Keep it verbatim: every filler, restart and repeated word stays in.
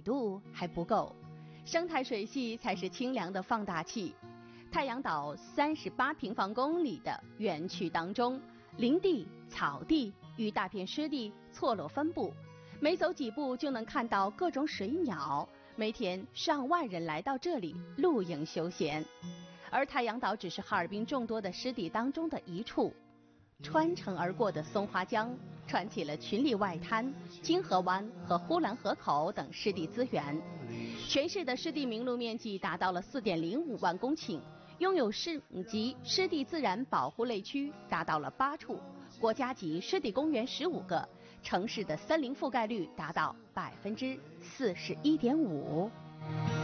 度还不够，生态水系才是清凉的放大器。太阳岛三十八平方公里的园区当中，林地、草地与大片湿地错落分布，每走几步就能看到各种水鸟。每天上万人来到这里露营休闲。而太阳岛只是哈尔滨众多的湿地当中的一处，穿城而过的松花江串起了群力外滩、金河湾和呼兰河口等湿地资源。全市的湿地名录面积达到了四点零五万公顷，拥有市级湿地自然保护类区达到了八处，国家级湿地公园十五个，城市的森林覆盖率达到百分之四十一点五。